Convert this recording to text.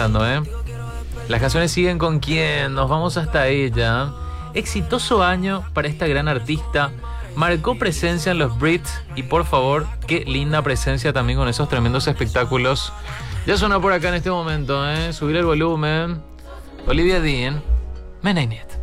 pasando, ¿eh? Las canciones siguen con quién. Nos vamos hasta ella. Exitoso año para esta gran artista. Marcó presencia en los Brits. Y por favor, qué linda presencia también con esos tremendos espectáculos. Ya suena por acá en este momento, ¿eh? Subir el volumen. Olivia Dean, Men Ain't It.